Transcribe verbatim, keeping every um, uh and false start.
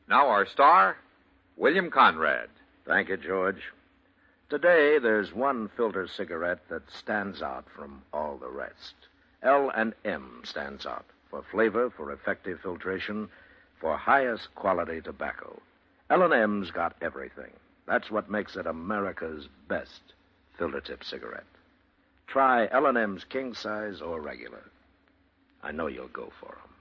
Now our star, William Conrad. Thank you, George. Today, there's one filter cigarette that stands out from all the rest. L and M stands out for flavor, for effective filtration, for highest quality tobacco. L and M's got everything. That's what makes it America's best filter tip cigarette. Try L and M's king size or regular. I know you'll go for 'em.